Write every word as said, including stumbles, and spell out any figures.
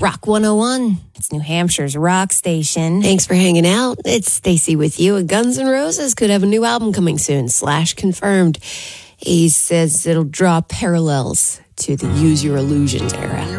Rock one oh one. It's New Hampshire's rock station. Thanks for hanging out. It's Stacey with you. And Guns N' Roses could have a new album coming soon. Slash confirmed. He says it'll draw parallels to the Use Your Illusions era.